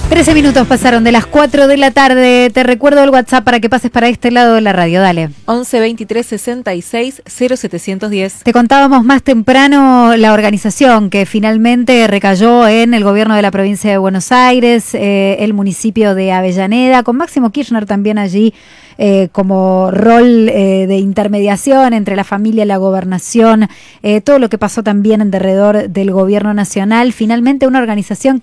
13 minutos pasaron de las 4 de la tarde. Te recuerdo el WhatsApp para que pases para este lado de la radio. Dale. 11 23 66 0710. Te contábamos más temprano la organización que finalmente recayó en el gobierno de la provincia de Buenos Aires, el municipio de Avellaneda, con Máximo Kirchner también allí como rol de intermediación entre la familia y la gobernación, todo lo que pasó también en derredor del gobierno nacional. Finalmente una organización